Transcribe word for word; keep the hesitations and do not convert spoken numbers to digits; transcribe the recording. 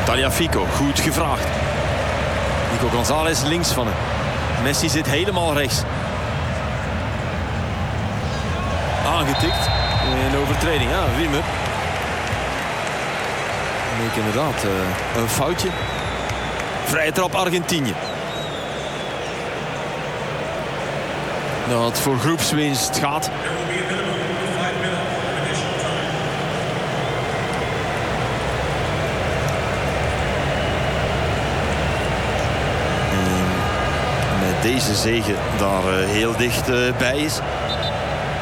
Tagliafico, goed gevraagd. Nico González links van hem. Messi zit helemaal rechts. Aangetikt. Een overtreding, ja, Wimmer. Ik inderdaad uh, een foutje. Vrije trap Argentinië. Dat voor groepswinst gaat. En met deze zege daar uh, heel dicht uh, bij is.